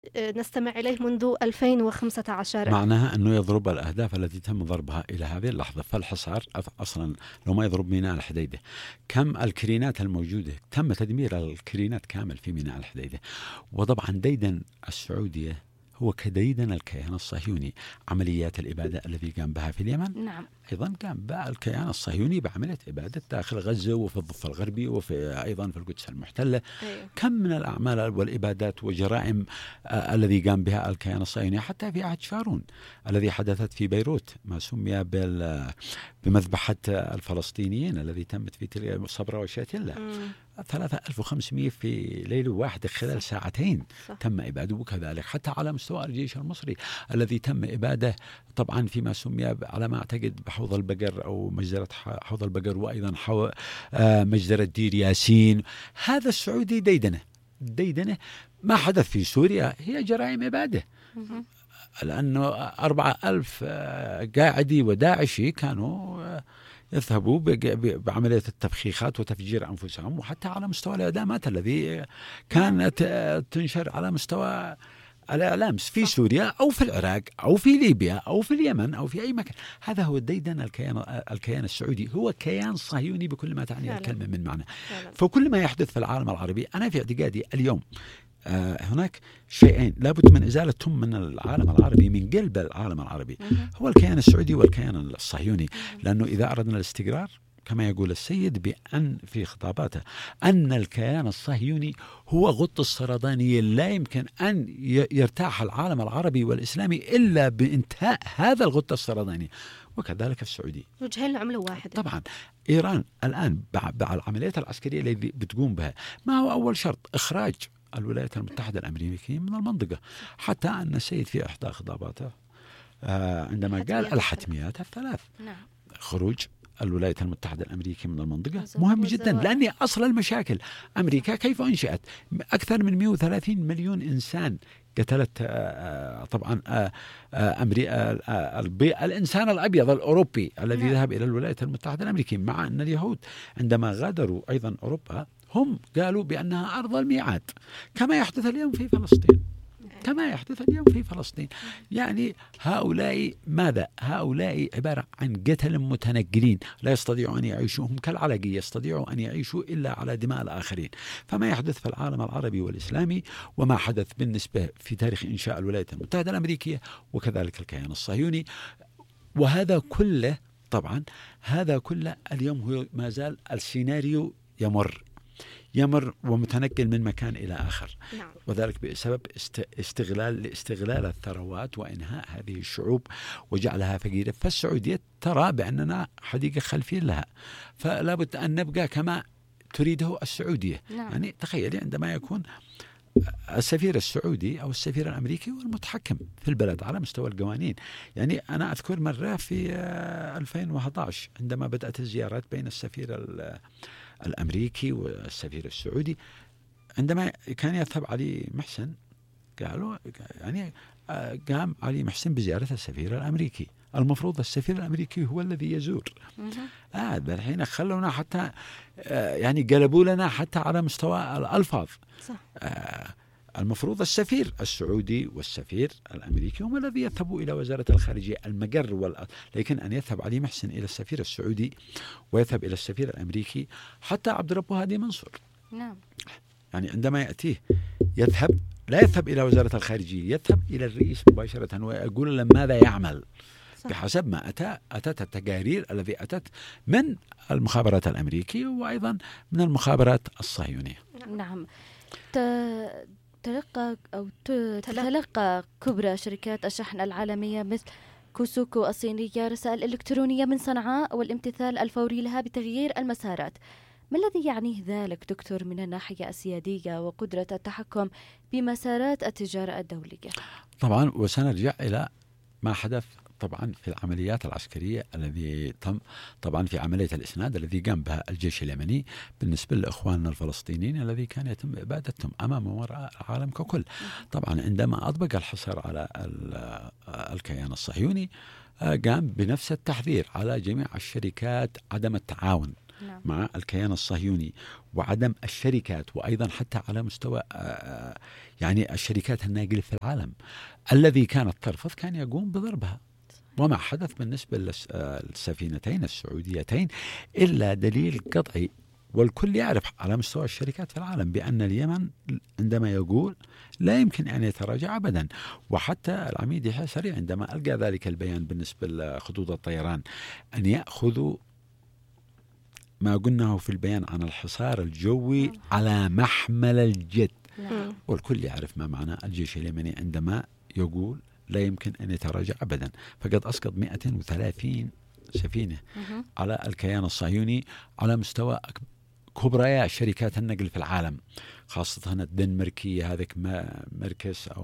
نستمع إليه منذ 2015. معناها أنه يضرب الأهداف التي تم ضربها إلى هذه اللحظة. فالحصار أصلا لو ما يضرب ميناء الحديدة، كم الكرينات الموجودة، تم تدمير الكرينات كامل في ميناء الحديدة. وطبعا ديدن السعودية هو كديدن الكيان الصهيوني. عمليات الإبادة الذي قام بها في اليمن، نعم، أيضا قام بها الكيان الصهيوني بعملية إبادة داخل غزة وفي الضفة الغربي وفي أيضا في القدس المحتلة. أيوه. كم من الأعمال والإبادات وجرائم الذي قام بها الكيان الصهيوني، حتى في عهد شارون الذي حدثت في بيروت، ما سمي بمذبحة الفلسطينيين الذي تمت في تلك صبرا وشاتيلا. 3500 في ليلة واحدة خلال ساعتين تم إبادة. وكذلك حتى على مستوى الجيش المصري الذي تم إبادة طبعا فيما سمي على ما أعتقد بحوض البقر أو مجزرة حوض البقر، وأيضا مجزرة دير ياسين. هذا السعودي ديدنه. ما حدث في سوريا هي جرائم إبادة، لأنه 4000 قاعدي وداعشي كانوا يذهبوا بعملية التفخيخات وتفجير أنفسهم. وحتى على مستوى الإعدامات الذي كانت تنشر على مستوى الإعلام في سوريا أو في العراق أو في ليبيا أو في اليمن أو في أي مكان. هذا هو ديدن الكيان السعودي. هو كيان صهيوني بكل ما تعني الكلمة من معنى. فكل ما يحدث في العالم العربي، أنا في اعتقادي اليوم هناك شيئين لابد من إزالتهم من العالم العربي، من قلب العالم العربي، هو الكيان السعودي والكيان الصهيوني. لأنه إذا أردنا الاستقرار كما يقول السيد بأن في خطاباته أن الكيان الصهيوني هو غط السرطاني، لا يمكن أن يرتاح العالم العربي والإسلامي إلا بانتهاء هذا الغط السرطاني. وكذلك السعودي، وجهين لعملة واحدة. طبعا إيران الآن بعد العمليات العسكرية التي بتقوم بها، ما هو أول شرط؟ إخراج الولايات المتحدة الأمريكية من المنطقة. حتى أن السيد في إحدى خطاباته عندما قال الحتميات الثلاث، خروج الولايات المتحدة الأمريكية من المنطقة مهم جدا، لأن أصل المشاكل أمريكا كيف أنشأت؟ أكثر من 130 مليون إنسان قتلت طبعا الإنسان الأبيض الأوروبي الذي ذهب إلى الولايات المتحدة الأمريكية. مع أن اليهود عندما غادروا أيضا أوروبا هم قالوا بأنها أرض الميعاد، كما يحدث اليوم في فلسطين. يعني هؤلاء ماذا؟ هؤلاء عبارة عن قتل متنقلين لا يستطيعوا أن يعيشوا، هم كالعلقة يستطيعوا أن يعيشوا إلا على دماء الآخرين. فما يحدث في العالم العربي والإسلامي وما حدث بالنسبة في تاريخ إنشاء الولايات المتحدة الأمريكية وكذلك الكيان الصهيوني، وهذا كله طبعا اليوم هو ما زال السيناريو يمر ومتنقل من مكان إلى آخر. وذلك بسبب استغلال الثروات وإنهاء هذه الشعوب وجعلها فقيرة. فالسعودية ترى بأننا حديقة خلفية لها، فلا بد أن نبقى كما تريده السعودية. يعني تخيلي عندما يكون السفير السعودي أو السفير الأمريكي هو المتحكم في البلد على مستوى القوانين. يعني أنا أذكر مرة في 2011 عندما بدأت الزيارات بين السفير الأمريكي والسفير السعودي، عندما كان يذهب علي محسن قالوا يعني قام علي محسن بزيارة السفير الأمريكي. المفروض السفير الأمريكي هو الذي يزور. الحين خلونا حتى يعني قلبوا لنا حتى على مستوى الألفاظ. المفروض السفير السعودي والسفير الأمريكي هم الذي يذهبوا إلى وزارة الخارجية المجر لكن أن يذهب علي محسن إلى السفير السعودي ويذهب إلى السفير الأمريكي. حتى عبد ربه هادي منصور يعني عندما يأتيه لا يذهب إلى وزارة الخارجية، يذهب إلى الرئيس مباشرة ويقول له ماذا يعمل بحسب ما أتت التقارير التي أتت من المخابرات الأمريكية وأيضا من المخابرات الصهيونية. نعم. تلقى كبرى شركات الشحن العالمية مثل كوسوكو الصينية رسائل إلكترونية من صنعاء والامتثال الفوري لها بتغيير المسارات. ما الذي يعنيه ذلك دكتور من الناحية السيادية وقدرة التحكم بمسارات التجارة الدولية؟ طبعا وسنرجع إلى ما حدث طبعا في العمليات العسكرية الذي تم طبعا في عملية الإسناد الذي قام بها الجيش اليمني بالنسبة لإخواننا الفلسطينيين الذي كان يتم إبادتهم أمام وراء العالم ككل. طبعا عندما أطبق الحصار على الكيان الصهيوني قام بنفس التحذير على جميع الشركات عدم التعاون مع الكيان الصهيوني وعدم الشركات، وأيضا حتى على مستوى يعني الشركات الناقلة في العالم الذي كانت ترفض كان يقوم بضربها. وما حدث بالنسبة للسفينتين السعوديتين إلا دليل قطعي، والكل يعرف على مستوى الشركات في العالم بأن اليمن عندما يقول لا يمكن أن يتراجع أبدا. وحتى العميد يحيى سريع عندما ألقى ذلك البيان بالنسبة لخطوط الطيران أن يأخذوا ما قلناه في البيان عن الحصار الجوي على محمل الجد. والكل يعرف ما معنى الجيش اليمني عندما يقول لا يمكن أن يتراجع أبدا. فقد أسقط 230 سفينة على الكيان الصهيوني على مستوى كبرى شركات النقل في العالم، خاصة الدنماركية هذيك ميركس أو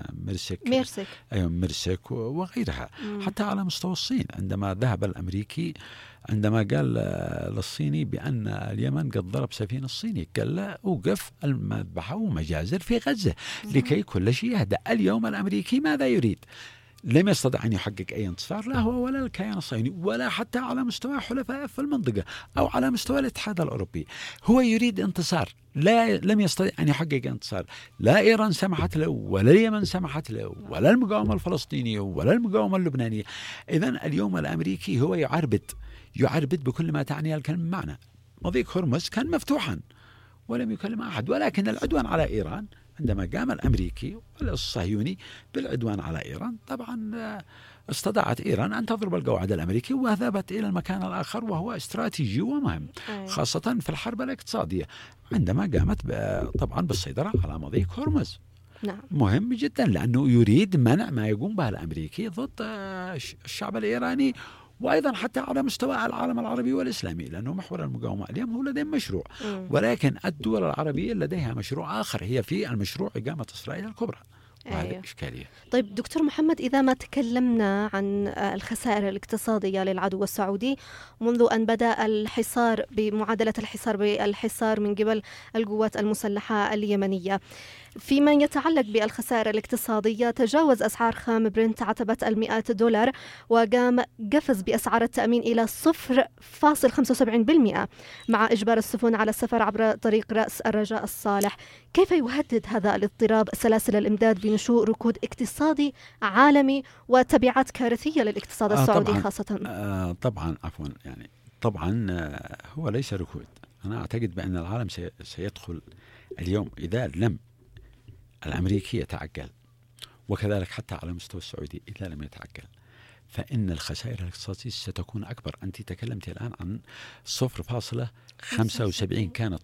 ميرسك وغيرها. حتى على مستوى الصين عندما ذهب الأمريكي عندما قال للصيني بأن اليمن قد ضرب سفينة الصيني، قال له أوقف المذبحة ومجازر في غزة لكي كل شيء يهدأ. اليوم الأمريكي ماذا يريد؟ لم يستطع أن يحقق أي انتصار، لا هو ولا الكيان الصهيوني ولا حتى على مستوى حلفائه في المنطقة أو على مستوى الاتحاد الأوروبي. هو يريد انتصار، لم يستطع أن يحقق انتصار. لا إيران سمحت له ولا اليمن سمحت له ولا المقاومة الفلسطينية ولا المقاومة اللبنانية. إذن اليوم الأمريكي هو يعربد بكل ما تعنيه الكلمة معنى. مضيق هرمز كان مفتوحا ولم يكلم أحد، ولكن العدوان على إيران عندما قام الأمريكي والصهيوني بالعدوان على إيران طبعا استطاعت إيران أن تضرب القواعد الأمريكية وذهبت إلى المكان الآخر وهو استراتيجي ومهم، خاصة في الحرب الاقتصادية عندما قامت طبعا بالسيطرة على مضيق هرمز. مهم جدا لأنه يريد منع ما يقوم به الأمريكي ضد الشعب الإيراني، وأيضا حتى على مستوى العالم العربي والإسلامي، لأنه محور المقاومة اليوم هو لديهم مشروع، ولكن الدول العربية لديها مشروع آخر، هي في المشروع إقامة إسرائيل الكبرى. وهذه إشكالية. طيب دكتور محمد، إذا ما تكلمنا عن الخسائر الاقتصادية للعدو السعودي منذ أن بدأ الحصار بمعادلة الحصار من قبل القوات المسلحة اليمنية، فيما يتعلق بالخسائر الاقتصادية تجاوز أسعار خام برنت عتبة $100 وقام قفز بأسعار التأمين إلى 0.75% مع إجبار السفن على السفر عبر طريق رأس الرجاء الصالح. كيف يهدد هذا الاضطراب سلاسل الإمداد بنشوء ركود اقتصادي عالمي وتبعات كارثية للاقتصاد السعودي خاصة؟ طبعا هو ليس ركود. أنا أعتقد بأن العالم سيدخل اليوم إذا لم الأمريكي يتعجل، وكذلك حتى على مستوى السعودي إذا لم يتعجل، فإن الخسائر الاقتصادية ستكون أكبر. أنت تكلمت الآن عن 0.75، كانت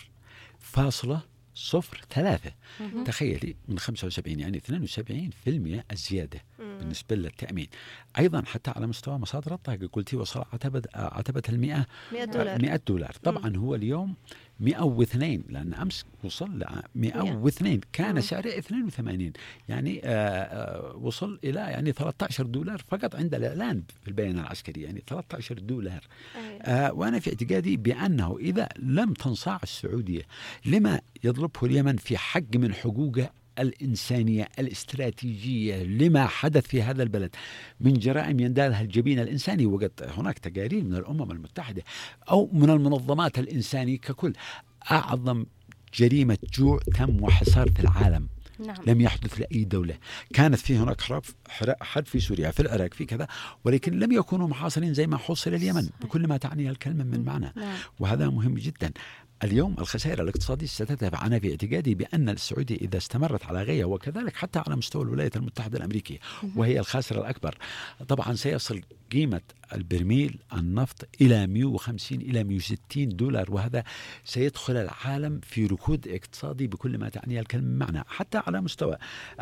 0.03. تخيلي من 75 يعني 72% الزيادة بالنسبة للتأمين. أيضا حتى على مستوى مصادر الطاقة قلتي وصل عتبة $100. طبعا هو اليوم 102، لأن أمس وصل ل 102، كان سعره 82، يعني وصل إلى يعني $13 فقط عند الإعلان في البيان العسكري، يعني $13. وأنا في اعتقادي بأنه إذا لم تنصاع السعودية لما يطلبه اليمن في حق من حقوقه الإنسانية الاستراتيجية لما حدث في هذا البلد من جرائم يندالها الجبين الإنساني، وقد هناك تقارير من الأمم المتحدة أو من المنظمات الإنسانية ككل، أعظم جريمة جوع تم وحصار في العالم. لم يحدث لأي دولة. كانت في هناك حرب في سوريا، في العراق، في كذا، ولكن لم يكونوا محاصرين زي ما حصل اليمن بكل ما تعنيه الكلمة من معنى. وهذا مهم جدا. اليوم الخسائر الاقتصادية ستتبع. أنا في اعتقادي بأن السعودية إذا استمرت على غيها، وكذلك حتى على مستوى الولايات المتحدة الأمريكية وهي الخاسرة الأكبر، طبعا سيصل قيمة البرميل النفط إلى 150 إلى 160 دولار، وهذا سيدخل العالم في ركود اقتصادي بكل ما تعنيه الكلمة معنى. حتى على مستوى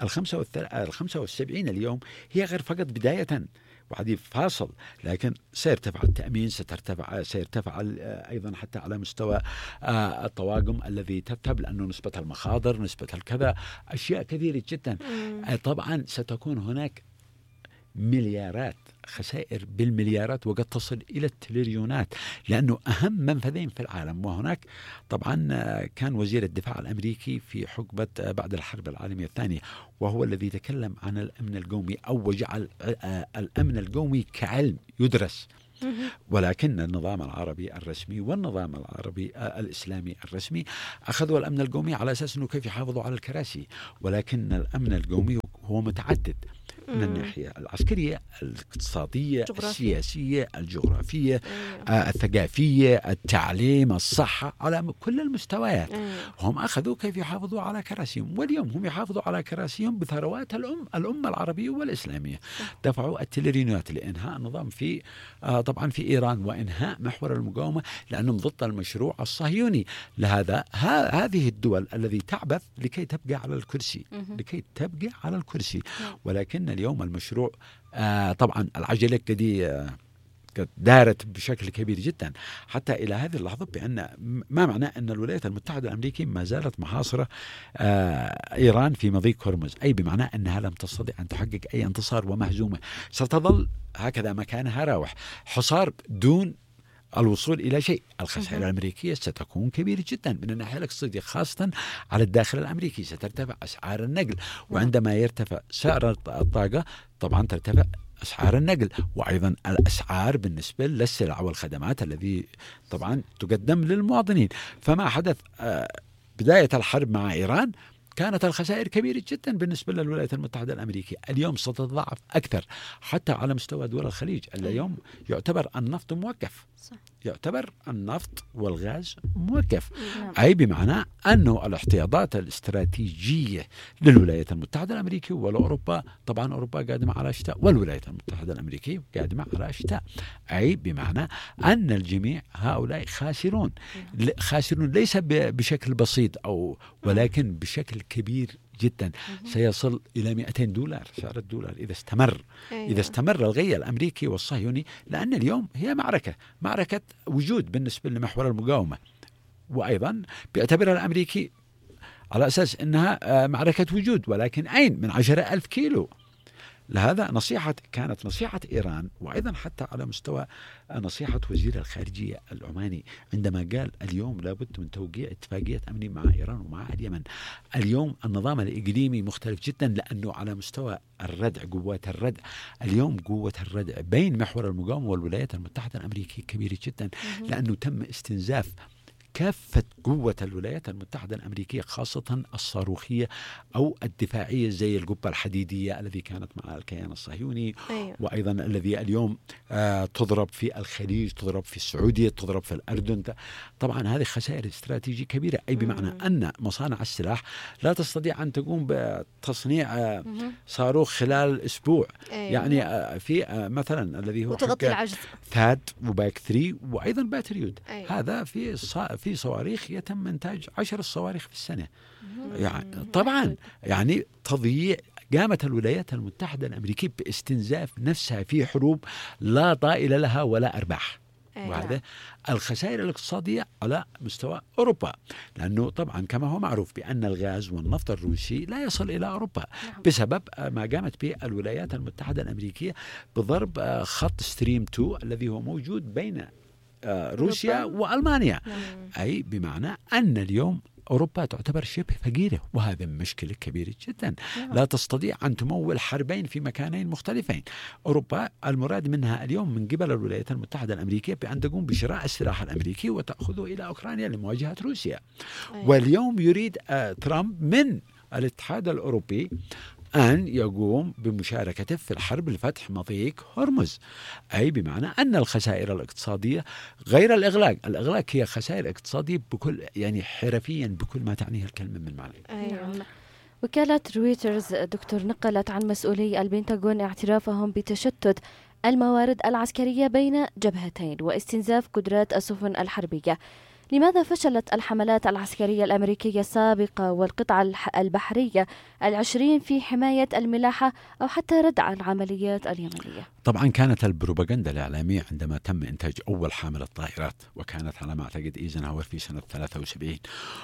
75 اليوم هي غير فقط بداية وهذه فاصل، لكن سيرتفع التأمين، سيرتفع أيضا حتى على مستوى الطواقم الذي ترتب، لأنه نسبة المخاضر، نسبة الكذا، أشياء كثيرة جدا. طبعا ستكون هناك مليارات، خسائر بالمليارات وقد تصل إلى التريليونات، لأنه أهم منفذين في العالم. وهناك طبعا كان وزير الدفاع الأمريكي في حقبة بعد الحرب العالمية الثانية، وهو الذي تكلم عن الأمن القومي أو وجعل الأمن القومي كعلم يدرس. ولكن النظام العربي الرسمي والنظام العربي الإسلامي الرسمي أخذوا الأمن القومي على أساس أنه كيف يحافظوا على الكراسي، ولكن الأمن القومي هو متعدد من الناحية العسكرية، الاقتصادية، السياسية، الجغرافية، الثقافية، التعليم، الصحة، على كل المستويات. هم أخذوا كيف يحافظوا على كراسيهم، واليوم هم يحافظوا على كراسيهم بثروات الأمة العربية والإسلامية. دفعوا التريليونات لإنهاء النظام في طبعا في إيران وإنهاء محور المقاومة، لأنهم ضد المشروع الصهيوني. لهذا هذه الدول الذي تعبث لكي تبقى على الكرسي، لكي تبقى على الكرسي. ولكن اليوم المشروع طبعا العجلة قد دارت بشكل كبير جدا حتى إلى هذه اللحظة، بأن ما معناه أن الولايات المتحدة الأمريكية ما زالت محاصرة إيران في مضيق هرمز، أي بمعنى أنها لم تستطع أن تحقق أي انتصار ومهزومة، ستظل هكذا مكانها راوح، حصار دون الوصول إلى شيء. الخسائر الأمريكية ستكون كبيرة جدا من الناحية الاقتصادية، خاصة على الداخل الأمريكي. سترتفع أسعار النقل، وعندما يرتفع سعر الطاقة طبعا ترتفع أسعار النقل، وأيضا الأسعار بالنسبة للسلع والخدمات الذي طبعا تقدم للمواطنين. فما حدث بداية الحرب مع إيران كانت الخسائر كبيرة جدا بالنسبة للولايات المتحدة الأمريكية. اليوم ستتضاعف أكثر حتى على مستوى دول الخليج. اليوم يعتبر النفط موقف، يعتبر النفط والغاز موقف، أي بمعنى أنه الاحتياطات الاستراتيجية للولايات المتحدة الأمريكية ولأوروبا، طبعا أوروبا قادمة على الشتاء والولايات المتحدة الأمريكية قادمة على الشتاء، أي بمعنى أن الجميع هؤلاء خاسرون. خاسرون ليس بشكل بسيط ولكن بشكل كبير جدا، سيصل إلى $200 سعر الدولار إذا استمر الغي الأمريكي والصهيوني، لأن اليوم هي معركة وجود بالنسبة لمحور المقاومة، وأيضا بيعتبرها الأمريكي على أساس أنها معركة وجود، ولكن أين من 10,000 كيلو. لهذا كانت نصيحة إيران، وأيضا حتى على مستوى نصيحة وزير الخارجية العماني عندما قال اليوم لابد من توقيع اتفاقية أمني مع إيران ومع اليمن. اليوم النظام الإقليمي مختلف جدا، لأنه على مستوى الردع، قوات الردع اليوم، قوة الردع بين محور المقاومة والولايات المتحدة الأمريكية كبيرة جدا، لأنه تم استنزاف كافة قوة الولايات المتحدة الأمريكية، خاصة الصاروخية أو الدفاعية زي القبة الحديدية الذي كانت مع الكيان الصهيوني. وأيضا الذي اليوم تضرب في الخليج، تضرب في السعودية، تضرب في الأردن. طبعا هذه خسائر استراتيجية كبيرة، أي بمعنى أن مصانع السلاح لا تستطيع أن تقوم بتصنيع صاروخ خلال أسبوع. يعني في مثلا الذي هو ثاد وباك 3 وأيضا باتريود، هذا في صواريخ يتم إنتاج 10 صواريخ في السنة. يعني طبعا يعني تضييع. قامت الولايات المتحدة الأمريكية باستنزاف نفسها في حروب لا طائل لها ولا أرباح. وهذا الخسائر الاقتصادية على مستوى أوروبا، لأنه طبعا كما هو معروف بأن الغاز والنفط الروسي لا يصل إلى أوروبا بسبب ما قامت به الولايات المتحدة الأمريكية بضرب خط ستريم 2 الذي هو موجود بين روسيا وألمانيا. أي بمعنى أن اليوم أوروبا تعتبر شبه فقيرة، وهذا مشكلة كبيرة جدا. لا تستطيع أن تمول حربين في مكانين مختلفين. أوروبا المراد منها اليوم من قبل الولايات المتحدة الأمريكية بأن تقوم بشراء السلاح الأمريكي وتأخذه إلى أوكرانيا لمواجهة روسيا. واليوم يريد ترامب من الاتحاد الأوروبي أن يقوم بمشاركته في الحرب لفتح مضيق هرمز، أي بمعنى أن الخسائر الاقتصادية غير الإغلاق هي خسائر اقتصادية بكل يعني حرفيا بكل ما تعنيه الكلمة من معنى. وكالة رويترز دكتور نقلت عن مسؤولي البنتاغون اعترافهم بتشتت الموارد العسكرية بين جبهتين واستنزاف قدرات السفن الحربية. لماذا فشلت الحملات العسكرية الأمريكية السابقة والقطع البحرية 20 في حماية الملاحة أو حتى ردع العمليات اليمنية؟ طبعا كانت البروباغندا الإعلامية عندما تم إنتاج أول حاملة طائرات، وكانت على ما أعتقد إيزنهاور في سنة 73،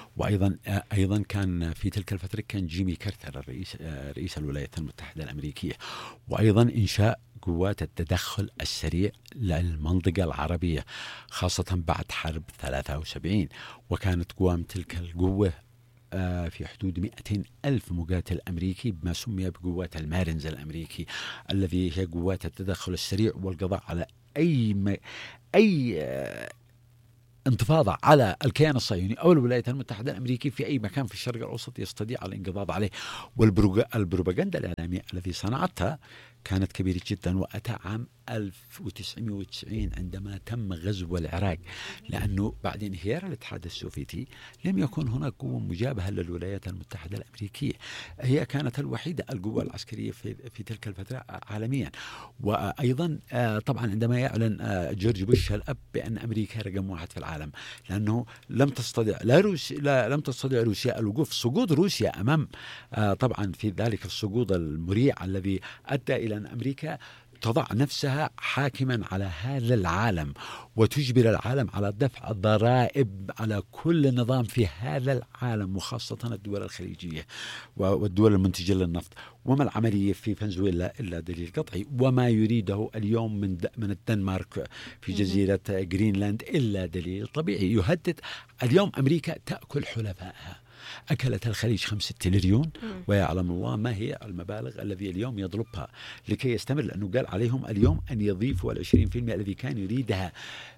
وأيضا كان في تلك الفترة كان جيمي كارتر رئيس الولايات المتحدة الأمريكية، وأيضا إنشاء قوات التدخل السريع للمنطقة العربية خاصة بعد حرب 73. وكانت قوام تلك القوة في حدود 200,000 مقاتل أمريكي بما سمي بقوات المارينز الأمريكي، الذي هي قوات التدخل السريع والقضاء على أي انتفاضة على الكيان الصهيوني أو الولايات المتحدة الأمريكية في أي مكان في الشرق الأوسط يستطيع الانقضاض عليه. والبروباغندا الإعلامية التي صنعتها كانت كبيرة جدا، وأتى عام 1990 عندما تم غزو العراق، لأنه بعد انهيار الاتحاد السوفيتي لم يكن هناك قوة مجابهة للولايات المتحدة الأمريكية، هي كانت الوحيدة القوة العسكرية في تلك الفترة عالميا. وأيضا طبعا عندما يعلن جورج بوش الأب بأن أمريكا رقم 1 في العالم، لأنه لم تستطيع روسيا الوقوف، سقوط روسيا أمام طبعا في ذلك السقوط المريع الذي أدى إلى أن أمريكا تضع نفسها حاكما على هذا العالم وتجبر العالم على دفع الضرائب على كل نظام في هذا العالم، وخاصة الدول الخليجية والدول المنتجة للنفط. وما العملية في فنزويلا إلا دليل قطعي، وما يريده اليوم من الدنمارك في جزيرة جرينلاند إلا دليل طبيعي يهدد. اليوم أمريكا تأكل حلفائها، أكلت الخليج 5 تريليون، ويعلم الله ما هي المبالغ الذي اليوم يضربها لكي يستمر، لأنه قال عليهم اليوم أن يضيفوا 20% الذي كان يريدها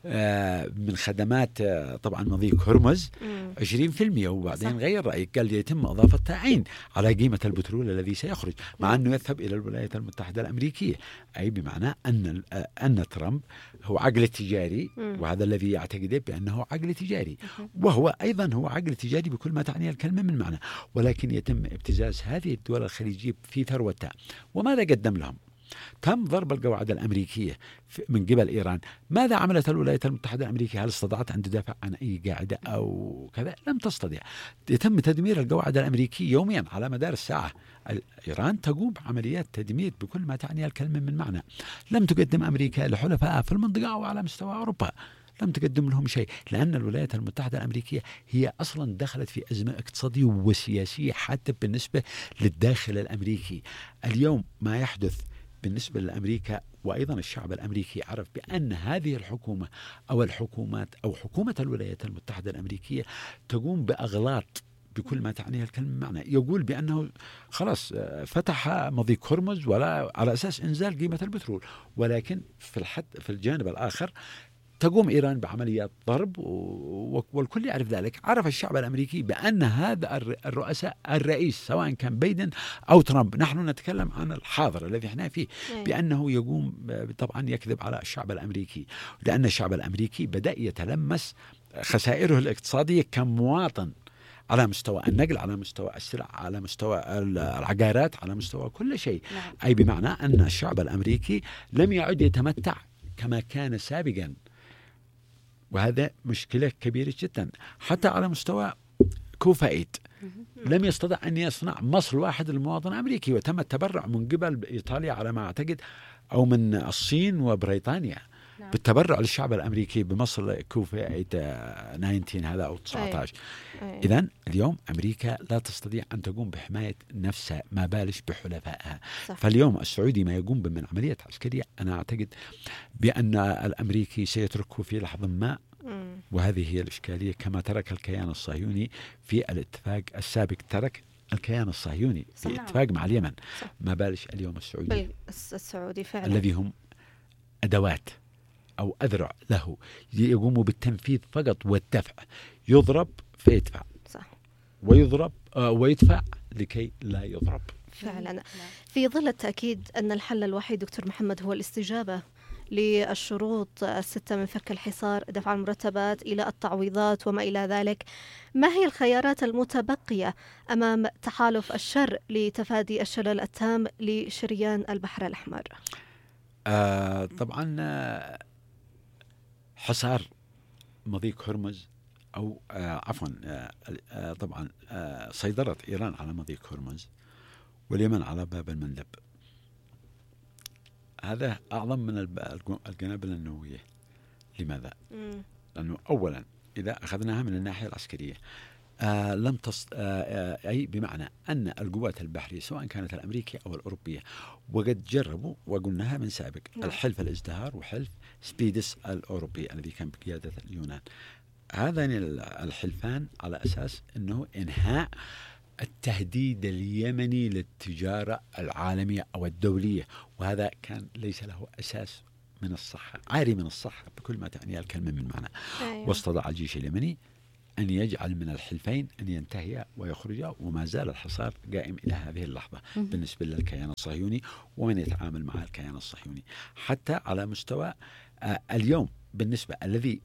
من خدمات طبعا مضيق هرمز 20%، وبعدين غير رأيك قال يتم إضافة تعيين على قيمة البترول الذي سيخرج، مع أنه يذهب إلى الولايات المتحدة الأمريكية، أي بمعنى أن ترامب هو عقل تجاري، وهذا الذي يعتقد بأنه عقل تجاري، وهو أيضا هو عقل تجاري بكل ما تعني الكلمة من معنى، ولكن يتم ابتزاز هذه الدول الخليجية في ثروتها. وماذا قدم لهم؟ تم ضرب القواعد الأمريكية من قبل إيران. ماذا عملت الولايات المتحدة الأمريكية؟ هل استطاعت أن تدافع عن أي قاعدة أو كذا؟ لم تستطيع. يتم تدمير القواعد الأمريكية يوميا على مدار الساعة. إيران تقوم بعمليات تدمير بكل ما تعني الكلمة من معنى. لم تقدم أمريكا لحلفائها في المنطقة أو على مستوى أوروبا، لم تقدم لهم شيء، لأن الولايات المتحدة الأمريكية هي أصلا دخلت في أزمة اقتصادية وسياسية حتى بالنسبة للداخل الأمريكي. اليوم ما يحدث بالنسبة لأمريكا وأيضا الشعب الأمريكي عرف بأن هذه الحكومة أو الحكومات أو حكومة الولايات المتحدة الأمريكية تقوم بأغلاط بكل ما تعنيه الكلمة معنى. يقول بأنه خلاص فتح مضيق هرمز ولا على أساس إنزال قيمة البترول، ولكن في الجانب الآخر تقوم إيران بعمليات ضرب، والكل يعرف ذلك. عرف الشعب الأمريكي بأن هذا الرئيس سواء كان بايدن أو ترامب، نحن نتكلم عن الحاضر الذي احنا فيه، بأنه يقوم طبعا يكذب على الشعب الأمريكي، لأن الشعب الأمريكي بدأ يتلمس خسائره الاقتصادية كمواطن على مستوى النقل، على مستوى السلع، على مستوى العقارات، على مستوى كل شيء. أي بمعنى أن الشعب الأمريكي لم يعد يتمتع كما كان سابقا، وهذا مشكلة كبيرة جدا. حتى على مستوى كوفايت لم يستطع أن يصنع مصل واحد للمواطن الأمريكي، وتم التبرع من قبل إيطاليا على ما أعتقد أو من الصين وبريطانيا بالتبرع للشعب الأمريكي بمصل كوفايت 19 هذا أو 19. إذن اليوم أمريكا لا تستطيع أن تقوم بحماية نفسها، ما بالش بحلفائها. فاليوم السعودي ما يقوم من عملية عسكرية، أنا أعتقد بأن الأمريكي سيتركه في لحظة ما، وهذه هي الإشكالية. كما ترك الكيان الصهيوني في الاتفاق السابق، ترك الكيان الصهيوني في اتفاق مع اليمن، ما بالش اليوم السعودي فعلا الذي هم أدوات أو أذرع له، يقوموا بالتنفيذ فقط والدفع. يضرب فيدفع، صح، ويضرب ويدفع لكي لا يضرب. فعلا. في ظل التأكيد أن الحل الوحيد دكتور محمد هو الاستجابة للشروط 6 من فك الحصار، دفع المرتبات إلى التعويضات وما إلى ذلك، ما هي الخيارات المتبقية أمام تحالف الشر لتفادي الشلل التام لشريان البحر الأحمر؟ طبعا حصار مضيق هرمز أو عفوا طبعا سيطرة إيران على مضيق هرمز واليمن على باب المندب، هذا أعظم من القنابل النووية. لماذا؟ لأنه أولا إذا أخذناها من الناحية العسكرية أي بمعنى أن القوات البحرية سواء كانت الأمريكية أو الأوروبية، وقد جربوا وقلناها من سابق الحلف الازدهار وحلف سبيدس الأوروبي الذي كان بقيادة اليونان، هذان الحلفان على أساس أنه إنهاء التهديد اليمني للتجارة العالمية أو الدولية، وهذا كان ليس له أساس من الصحة، عاري من الصحة بكل ما تعنيها الكلمة من معنى. أيوة. واستطاع الجيش اليمني أن يجعل من الحلفين أن ينتهيا ويخرجا، وما زال الحصار قائم إلى هذه اللحظة بالنسبة للكيان الصهيوني ومن يتعامل مع الكيان الصهيوني. حتى على مستوى اليوم بالنسبة الذي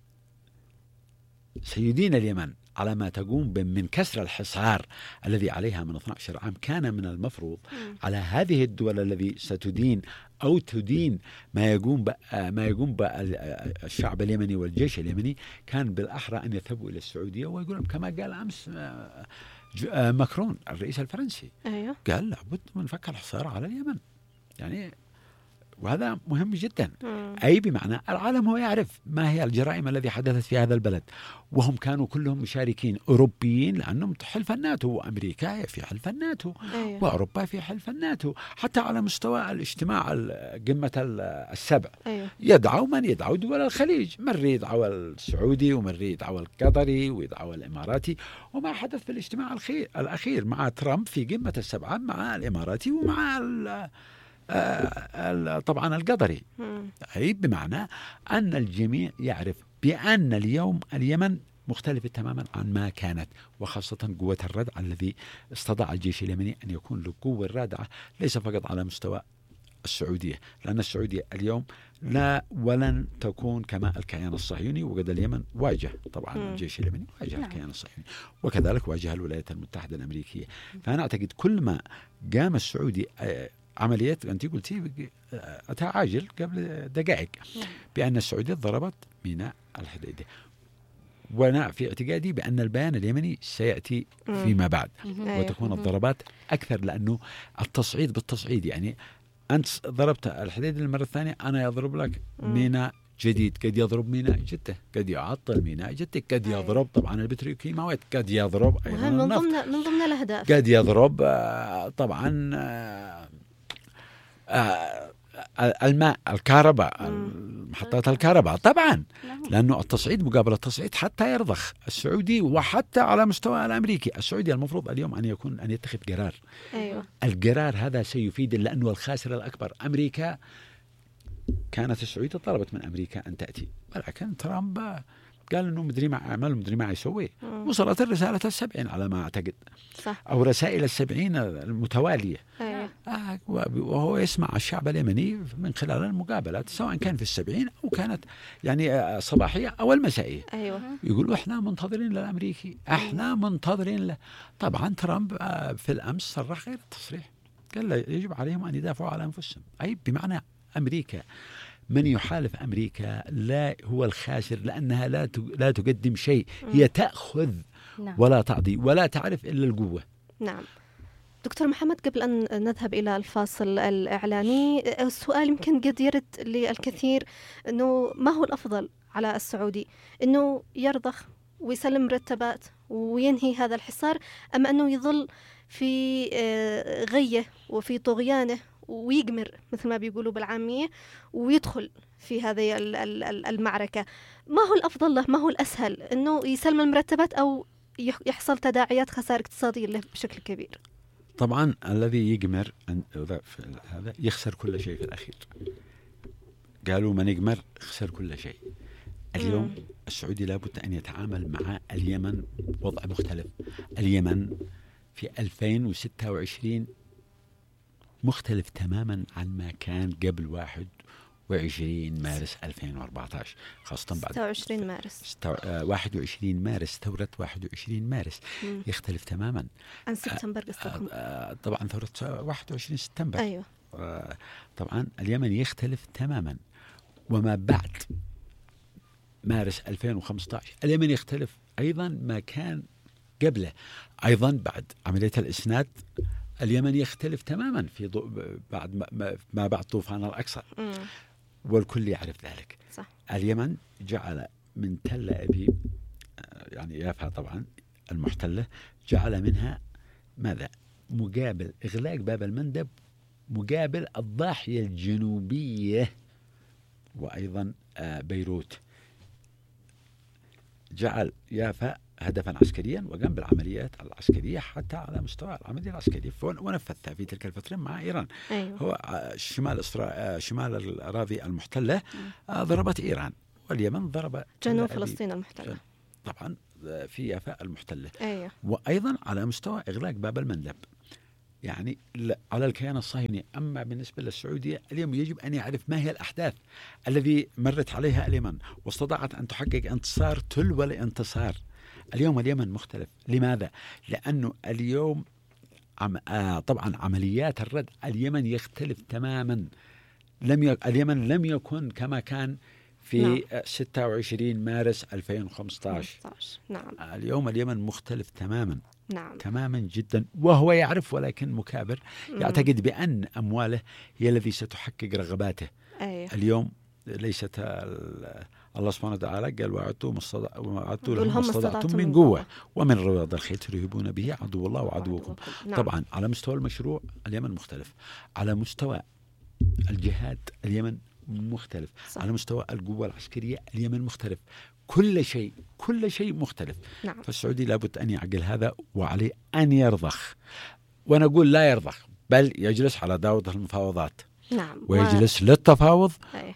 سيدين اليمن على ما تقوم من كسر الحصار الذي عليها من 12 عام، كان من المفروض على هذه الدول الذي ستدين أو تدين ما يقوم الشعب اليمني والجيش اليمني، كان بالأحرى أن يذهبوا إلى السعودية ويقولون كما قال أمس ماكرون الرئيس الفرنسي. أيوة. قال لابد من فك الحصار على اليمن، يعني وهذا مهم جدا. أي بمعنى العالم هو يعرف ما هي الجرائم التي حدثت في هذا البلد، وهم كانوا كلهم مشاركين أوروبيين لأنهم حلف الناتو، وأمريكا في حلف الناتو. أيوة. وأوروبا في حلف الناتو. حتى على مستوى الاجتماع قمة السبع أيوة. يدعوا من يدعوا دول الخليج، مرة يدعوا السعودي ومرة يدعوا القطري ويدعوا الإماراتي. وما حدث في الاجتماع الأخير مع ترامب في قمة السبعة مع الإماراتي ومع طبعا القطري. أي بمعنى أن الجميع يعرف بأن اليوم اليمن مختلفة تماما عن ما كانت، وخاصة قوة الردع الذي استطاع الجيش اليمني أن يكون له قوة رادعة ليس فقط على مستوى السعودية، لأن السعودية اليوم لا ولن تكون كما الكيان الصهيوني، وقد اليمن واجه طبعا الجيش اليمني واجه الكيان الصهيوني، وكذلك واجه الولايات المتحدة الأمريكية. فأنا أعتقد كل ما قام السعودي عملية أنت قلتي أتى عاجل قبل دقائق بأن السعودية ضربت ميناء الحديدة، وأنا في اعتقادي بأن البيان اليمني سيأتي فيما بعد وتكون الضربات أكثر، لأنه التصعيد بالتصعيد، يعني أنت ضربت الحديدة المرة الثانية، أنا يضرب لك ميناء جديد، قد يضرب ميناء جدة، قد يعطل ميناء جدة، قد يضرب طبعا البتروكيماويات، قد يضرب أيضا من ضمن الأهداف، قد يضرب طبعا الماء، الكهرباء، محطات الكهرباء طبعا، لأنه التصعيد مقابل التصعيد حتى يرضخ السعودي، وحتى على مستوى الأمريكي. السعودي المفروض اليوم أن يتخذ قرار. أيوة. القرار هذا سيفيد، لأنه الخاسر الأكبر أمريكا. كانت السعودية طلبت من أمريكا أن تأتي، ولكن ترامب قال إنه مدري ما عمل مدري ما يسوي. وصلت الرسالة 70 على ما أعتقد، صح. أو رسائل 70 المتوالية. وهو يسمع الشعب اليمني من خلال المقابلات، سواء كان في 70 أو كانت يعني صباحية أو المسائية. أيوة. يقولوا إحنا منتظرين للأمريكي، إحنا منتظرين له. طبعا ترامب في الأمس صرح غير التصريح، قال يجب عليهم أن يدافعوا على أنفسهم. أي بمعنى أمريكا، من يحالف أمريكا لا هو الخاسر، لأنها لا تقدم شيء، هي تأخذ ولا تعطي ولا تعرف إلا القوة. نعم. دكتور محمد، قبل أن نذهب إلى الفاصل الإعلاني، السؤال يمكن قد يرد للكثير، أنه ما هو الأفضل على السعودي، أنه يرضخ ويسلم مرتبات وينهي هذا الحصار، أم أنه يظل في غيه وفي طغيانه ويقمر مثل ما بيقولوا بالعامية ويدخل في هذه المعركة؟ ما هو الأفضل له؟ ما هو الأسهل، أنه يسلم المرتبات أو يحصل تداعيات خسائر اقتصادية له بشكل كبير؟ طبعا الذي يقمر هذا يخسر كل شيء في الأخير. قالوا من يقمر خسر كل شيء. اليوم السعودي لابد أن يتعامل مع اليمن وضع مختلف. اليمن في 2026 مختلف تماما عن ما كان قبل 21 مارس 2014، خاصة بعد 26 مارس 21 مارس، ثورة 21 مارس يختلف تماما عن سبتمبر قصدكم؟ طبعا ثورة 21 سبتمبر. أيوة. طبعا اليمن يختلف تماما. وما بعد مارس 2015 اليمن يختلف أيضا ما كان قبله. أيضا بعد عملية الإسناد اليمن يختلف تماما في بعد ما بعد طوفان الأقصى، والكل يعرف ذلك. صح. اليمن جعل من تل أبيب، يعني يافا طبعا المحتلة، جعل منها ماذا؟ مقابل إغلاق باب المندب، مقابل الضاحية الجنوبية، وأيضا بيروت. جعل يافا هدفا عسكريا وقام بالعمليات العسكرية حتى على مستوى العملية العسكرية ونفذها في تلك الفترة مع إيران. أيوة. هو شمال الأراضي المحتلة ضربت إيران، واليمن ضرب جنوب فلسطين المحتلة طبعا في يافا المحتلة. أيوة. وأيضا على مستوى إغلاق باب المندب يعني على الكيان الصهيوني. أما بالنسبة للسعودية اليوم يجب أن يعرف ما هي الأحداث الذي مرت عليها اليمن واستطاعت أن تحقق انتصار تلو الانتصار. اليوم اليمن مختلف. لماذا؟ لأنه اليوم طبعا عمليات الرد اليمن يختلف تماما. اليمن لم يكن كما كان في 26 مارس 2015. نعم. اليوم اليمن مختلف تماما. نعم. تماما جدا، وهو يعرف ولكن مكابر يعتقد بأن أمواله هي الذي ستحقق رغباته. أيوة. اليوم ليست الله سبحانه وتعالى قال وعدتم لهم ما استطعتم من قوة ومن رياض الخيل ترهبون به عدو الله وعدوكم. نعم. طبعا على مستوى المشروع اليمن مختلف، على مستوى الجهاد اليمن مختلف، صح. على مستوى القوة العسكرية اليمن مختلف، كل شيء مختلف. نعم. فالسعودي لابد أن يعقل هذا وعليه أن يرضخ، ونقول لا يرضخ بل يجلس على داود المفاوضات. نعم. ويجلس للتفاوض أيه.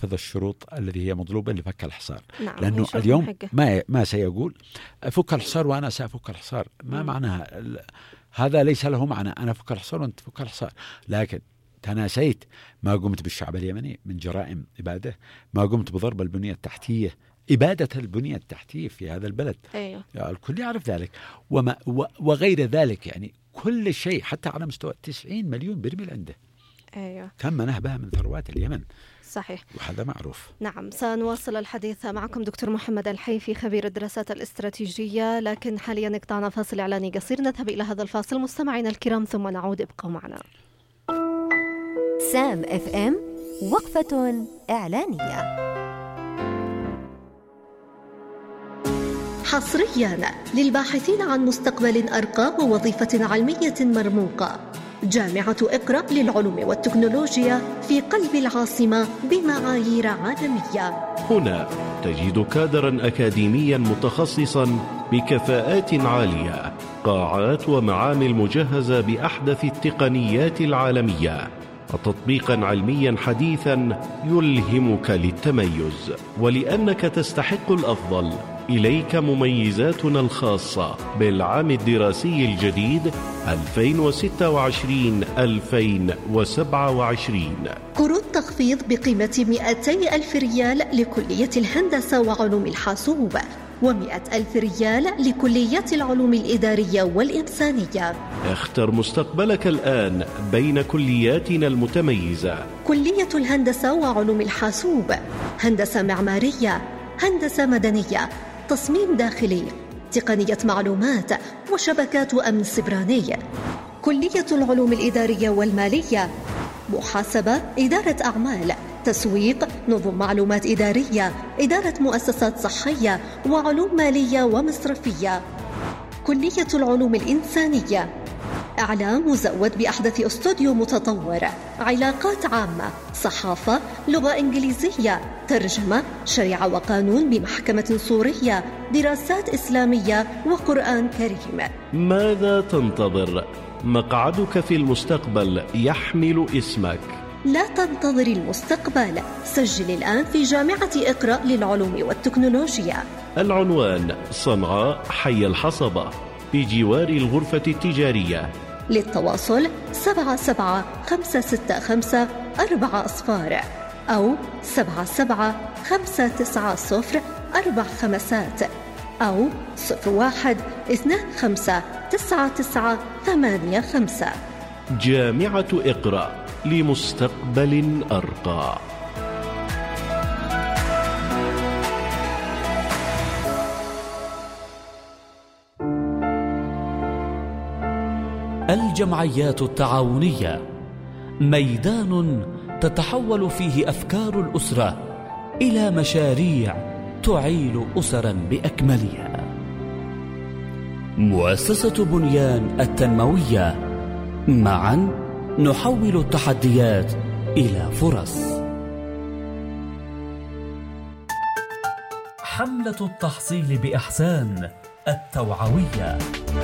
من إبادة، ما قمت بضرب البنية التحتية، إبادة البنية التحتية في هذا البلد. أيوه. الكل يعرف ذلك وغير ذلك، يعني كل شيء حتى على مستوى 90 مليون برميل عنده. أيوه. تم نهبها من ثروات اليمن. صحيح. وهذا معروف. نعم، سنواصل الحديث معكم دكتور محمد الحيفي خبير الدراسات الاستراتيجية، لكن حاليا قطعنا فاصل إعلاني قصير، نذهب إلى هذا الفاصل مستمعينا الكرام ثم نعود، ابقوا معنا. سام اف ام وقفة إعلانية. حصريا للباحثين عن مستقبل أرقى ووظيفة علمية مرموقة، جامعة إقرأ للعلوم والتكنولوجيا في قلب العاصمة بمعايير عالمية. هنا تجد كادرا أكاديميا متخصصا بكفاءات عالية، قاعات ومعامل مجهزة بأحدث التقنيات العالمية، وتطبيقا علميا حديثا يلهمك للتميز. ولأنك تستحق الأفضل، إليك مميزاتنا الخاصة بالعام الدراسي الجديد 2026-2027. كروت تخفيض بقيمة 200,000 ريال لكلية الهندسة وعلوم الحاسوب، و100,000 ريال لكليات العلوم الإدارية والإنسانية. اختر مستقبلك الآن بين كلياتنا المتميزة: كلية الهندسة وعلوم الحاسوب، هندسة معمارية، هندسة مدنية، تصميم داخلي، تقنية معلومات وشبكات أمن سبراني. كلية العلوم الإدارية والمالية، محاسبة، إدارة أعمال، تسويق، نظم معلومات إدارية، إدارة مؤسسات صحية، وعلوم مالية ومصرفية. كلية العلوم الإنسانية، إعلام مزود بأحدث استوديو متطور، علاقات عامة، صحافة، لغة إنجليزية، ترجمة، شريعة وقانون بمحكمة سورية، دراسات إسلامية وقرآن كريم. ماذا تنتظر؟ مقعدك في المستقبل يحمل اسمك. لا تنتظر المستقبل، سجل الآن في جامعة إقرأ للعلوم والتكنولوجيا. العنوان: صنعاء، حي الحصبة، بجوار الغرفة التجارية. للتواصل 77-565-4 أو 77-590-4 أو 01-25-99-85. جامعة إقرأ لمستقبل أرقى. الجمعيات التعاونية ميدان تتحول فيه أفكار الأسرة إلى مشاريع تعيل أسرا بأكملها. مؤسسة بنيان التنموية، معا نحول التحديات إلى فرص. حملة التحصيل بإحسان التوعوية.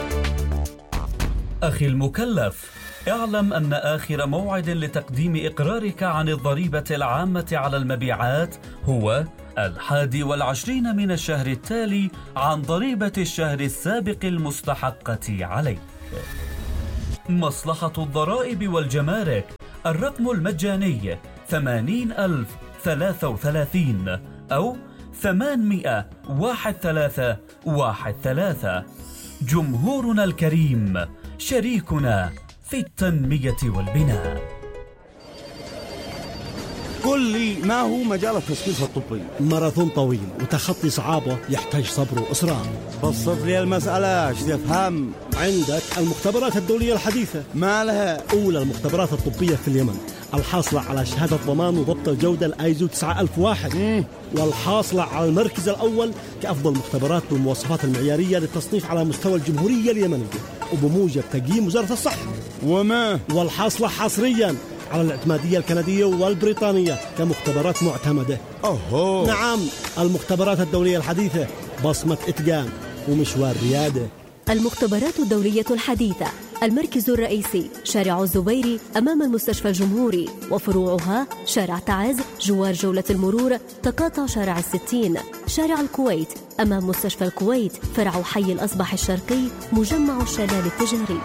أخي المكلف، اعلم أن آخر موعد لتقديم إقرارك عن الضريبة العامة على المبيعات هو 21 من الشهر التالي عن ضريبة الشهر السابق المستحقة عليك. مصلحة الضرائب والجمارك، الرقم المجاني 80,033 أو 800-1313. جمهورنا الكريم شريكنا في التنمية والبناء. قل لي ما هو مجال التشخيص الطبي؟ ماراثون طويل وتخطي صعابه يحتاج صبر وإصرار. بسط لي المسألة ايش تفهم. عندك المختبرات الدولية الحديثة. ما لها؟ أولى المختبرات الطبية في اليمن، الحاصلة على شهادة ضمان وضبط الجودة الآيزو 9001، والحاصلة على المركز الأول كأفضل مختبرات بالمواصفات المعيارية للتصنيف على مستوى الجمهورية اليمنية وبموجب تقييم وزارة الصحة. والحاصلة حصرياً على الاعتمادية الكندية والبريطانية كمختبرات معتمدة. نعم، المختبرات الدولية الحديثة، بصمة إتقان ومشوار ريادة. المختبرات الدولية الحديثة، المركز الرئيسي شارع الزبيري أمام المستشفى الجمهوري، وفروعها شارع تعز جوار جولة المرور، تقاطع شارع 60، شارع الكويت أمام مستشفى الكويت، فرع حي الأصبح الشرقي، مجمع الشلال التجاري.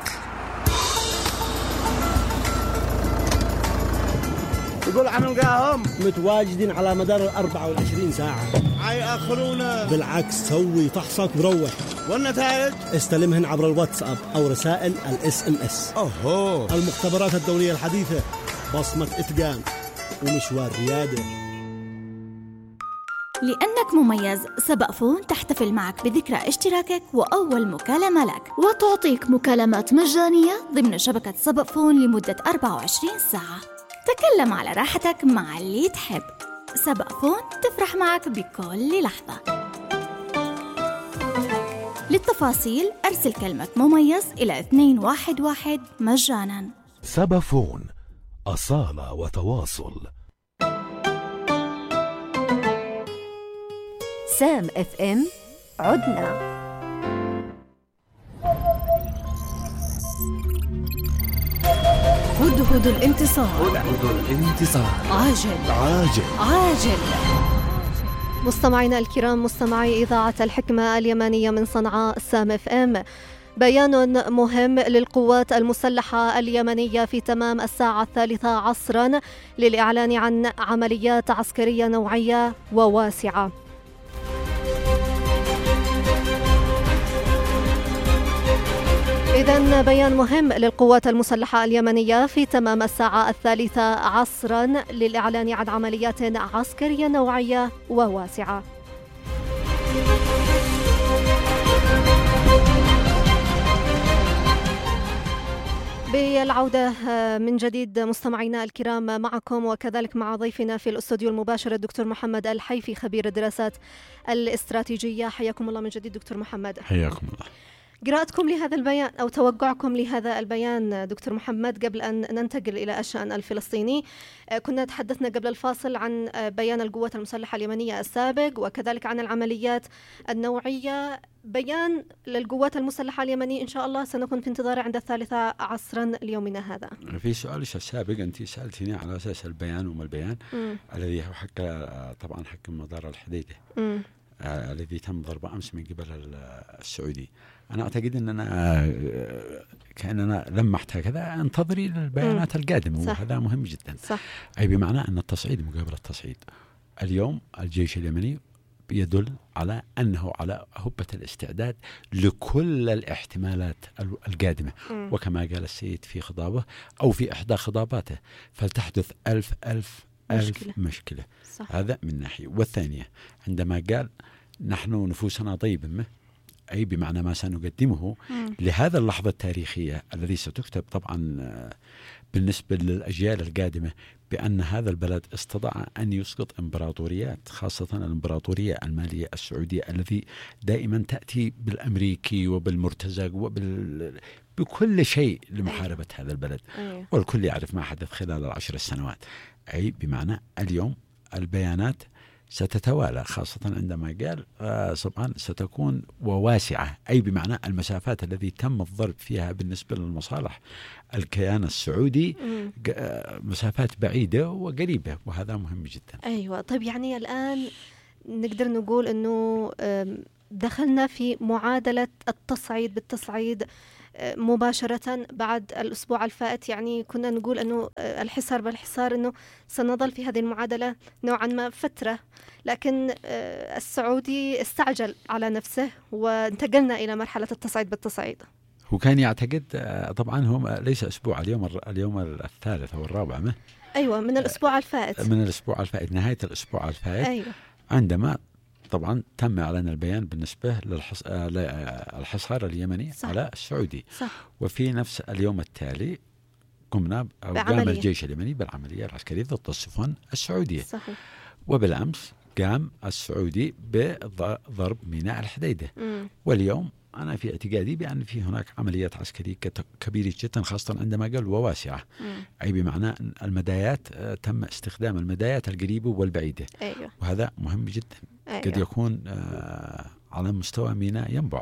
يقول عن نلقاهم متواجدين على مدار 24 ساعة. يأخرونا. بالعكس، سوي فحصك وروح. والنتائج استلمهن عبر الواتساب أو رسائل الSMS. المختبرات الدولية الحديثة، بصمة إتقان ومشوار ريادة. لأنك مميز، سبق فون تحتفل معك بذكرى اشتراكك وأول مكالمة لك، وتعطيك مكالمات مجانية ضمن شبكة سبق فون لمدة 24 ساعة. تكلم على راحتك مع اللي تحب. سبق فون تفرح معك بكل لحظة. للتفاصيل أرسل كلمة مميز إلى 211 مجانا. سبق فون، أصالة وتواصل. سام FM، عدنا. هدهد الانتصار. هدهد الانتصار. عاجل. مستمعينا الكرام، مستمعي إذاعة الحكمة اليمنية من صنعاء سام FM، بيان مهم للقوات المسلحة اليمنية في تمام الساعة 3 عصرا للإعلان عن عمليات عسكرية نوعية وواسعة. إذن بيان مهم للقوات المسلحة اليمنية في تمام الساعة 3 عصرا للإعلان عن عمليات عسكرية نوعية وواسعة. بالعودة من جديد مستمعينا الكرام معكم وكذلك مع ضيفنا في الاستوديو المباشر الدكتور محمد الحيفي، خبير الدراسات الاستراتيجية. حياكم الله من جديد دكتور محمد. حياكم الله. قراءتكم لهذا البيان أو توقعكم لهذا البيان دكتور محمد قبل أن ننتقل إلى الشأن الفلسطيني. كنا تحدثنا قبل الفاصل عن بيان القوات المسلحة اليمنية السابق وكذلك عن العمليات النوعية. بيان للقوات المسلحة اليمنية إن شاء الله سنكون في انتظاره عند 3 عصرا ليومنا هذا. في سؤالش السابق أنت سألتني على أساس البيان وما البيان الذي هو طبعا حكم مدار الحديدة الذي تم ضربه أمس من قبل السعودي. أنا أعتقد أننا كأننا لمحت هكذا انتظري البيانات القادمة، وهذا مهم جدا. صح. أي بمعنى أن التصعيد مقابل التصعيد. اليوم الجيش اليمني يدل على أنه على هبة الاستعداد لكل الاحتمالات القادمة، وكما قال السيد في خطابه أو في إحدى خطاباته، فلتحدث ألف مشكلة. صح. هذا من ناحية. والثانية عندما قال نحن نفوسنا طيبة، أي بمعنى ما سنقدمه لهذا اللحظة التاريخية الذي ستكتب طبعا بالنسبة للأجيال القادمة بأن هذا البلد استطاع أن يسقط إمبراطوريات، خاصة الإمبراطورية المالية السعودية التي دائما تأتي بالأمريكي وبالمرتزق بكل شيء لمحاربة هذا البلد. والكل يعرف ما حدث خلال 10 سنوات. أي بمعنى اليوم البيانات ستتوالى، خاصة عندما قال طبعا ستكون وواسعة، أي بمعنى المسافات التي تم الضرب فيها بالنسبة للمصالح الكيان السعودي مسافات بعيدة وقريبة، وهذا مهم جدا. أيوة. طيب يعني الآن نقدر نقول أنه دخلنا في معادلة التصعيد بالتصعيد مباشرة بعد الأسبوع الفائت. يعني كنا نقول أنه الحصار بالحصار أنه سنظل في هذه المعادلة نوعا ما فترة، لكن السعودي استعجل على نفسه وانتقلنا إلى مرحلة التصعيد بالتصعيد. هو كان يعتقد طبعا هو ليس أسبوع، اليوم الثالث أو الرابع أيوة من الأسبوع الفائت، نهاية الأسبوع الفائت. أيوة. عندما طبعا تم إعلان البيان بالنسبة للحصار اليمني صح. على السعودي صح. وفي نفس اليوم التالي قام الجيش اليمني بالعملية العسكرية ضد السفن السعودية صحيح. وبالأمس قام السعودي بضرب ميناء الحديدة. واليوم أنا في اعتقادي بأن في هناك عمليات عسكرية كبيرة جدا، خاصة عندما قال وواسعة، أي بمعنى المدايات تم استخدام المدايات القريبة والبعيدة. أيوة. وهذا مهم جدا. أيوة. قد يكون على مستوى ميناء ينبع،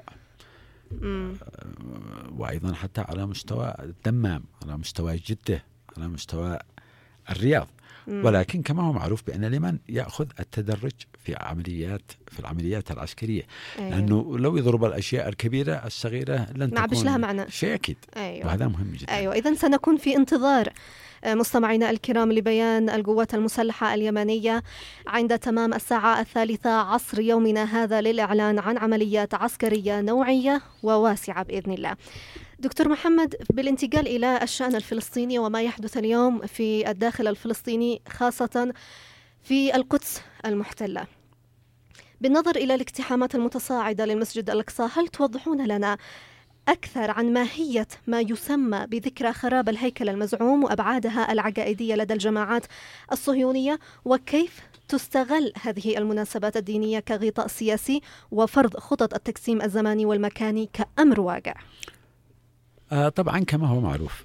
وأيضا حتى على مستوى الدمام، على مستوى جدة، على مستوى الرياض. ولكن كما هو معروف بأن اليمن يأخذ التدرج في العمليات العسكرية. أيوة. لأنه لو يضرب الأشياء الكبيرة الصغيرة لن تكون لها معنى شيء أكيد. أيوة. وهذا مهم جدا. أيوة. إذن سنكون في انتظار مستمعينا الكرام لبيان القوات المسلحة اليمنية عند تمام الساعة 3:00 يومنا هذا للإعلان عن عمليات عسكرية نوعية وواسعة بإذن الله. دكتور محمد، بالانتقال إلى الشأن الفلسطيني وما يحدث اليوم في الداخل الفلسطيني خاصة في القدس المحتلة، بالنظر إلى الاقتحامات المتصاعدة للمسجد الأقصى، هل توضحون لنا أكثر عن ماهية ما يسمى بذكرى خراب الهيكل المزعوم وأبعادها العقائدية لدى الجماعات الصهيونية، وكيف تستغل هذه المناسبات الدينية كغطاء سياسي وفرض خطط التقسيم الزماني والمكاني كأمر واقع؟ طبعا كما هو معروف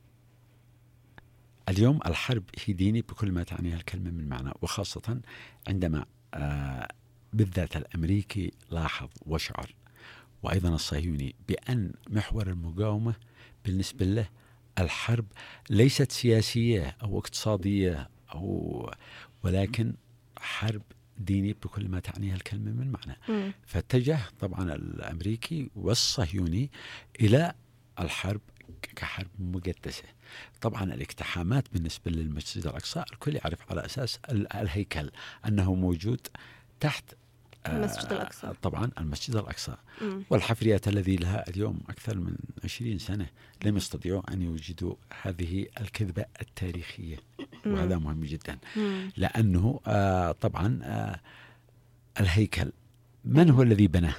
اليوم الحرب هي ديني بكل ما تعنيها الكلمة من معنى، وخاصة عندما بالذات الأمريكي لاحظ وشعر وأيضا الصهيوني بأن محور المقاومة بالنسبة له الحرب ليست سياسية أو اقتصادية ولكن حرب ديني بكل ما تعنيها الكلمة من معنى. فاتجه طبعا الأمريكي والصهيوني إلى الحرب كحرب مقدسة. طبعا الاقتحامات بالنسبة للمسجد الأقصى الكل يعرف على أساس الهيكل أنه موجود تحت المسجد الأقصى. طبعا المسجد الأقصى والحفريات الذي لها اليوم أكثر من 20 سنة لم يستطيعوا أن يوجدوا هذه الكذبة التاريخية. وهذا مهم جدا لأنه طبعا الهيكل من هو الذي بناه؟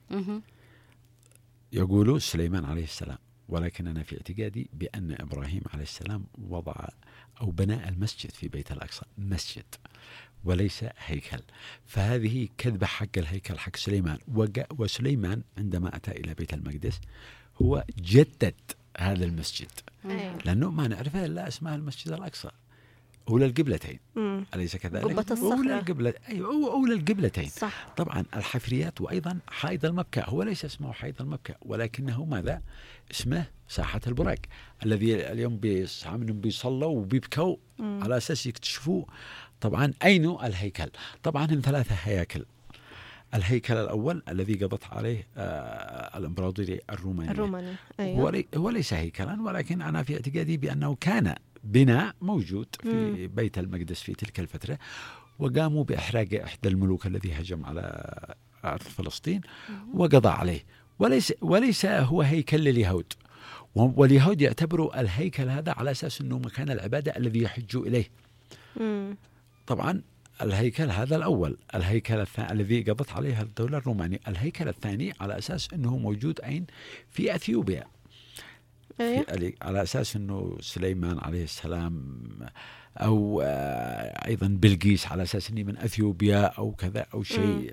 يقول سليمان عليه السلام، ولكن أنا في اعتقادي بأن إبراهيم عليه السلام وضع أو بنى المسجد في بيت الأقصى مسجد وليس هيكل. فهذه كذبة حق الهيكل حق سليمان. وسليمان عندما أتى إلى بيت المقدس هو جدد هذا المسجد لأنه ما نعرفه إلا اسمها المسجد الأقصى أولى القبلتين، أليس كذلك؟ قبة الصخرة. أولى القبلة، أيوة أولى القبلتين. صح. طبعا الحفريات وأيضا حائط المبكى هو ليس اسمه حائط المبكى ولكنه ماذا؟ اسمه ساحة البراق الذي اليوم منهم بيصلوا وبيبكوا على أساس يكتشفوا طبعا أين الهيكل. طبعا هم 3 هياكل. الهيكل الأول الذي قضت عليه الإمبراطورية الرومانية أيوة. هو ليس هيكلا، ولكن أنا في اعتقادي بأنه كان بناء موجود في بيت المقدس في تلك الفترة، وقاموا بإحراق إحدى الملوك الذي هجم على أرض فلسطين وقضى عليه. وليس هو هيكل لليهود، واليهود يعتبروا الهيكل هذا على أساس أنه مكان العبادة الذي يحجوا إليه. طبعا الهيكل هذا الأول. الهيكل الثاني الذي قضت عليه الدولة الرومانية. الهيكل الثاني على أساس أنه موجود أين؟ في أثيوبيا. على أساس أنه سليمان عليه السلام أو أيضا بلقيس على أساس أني من أثيوبيا أو كذا أو شيء.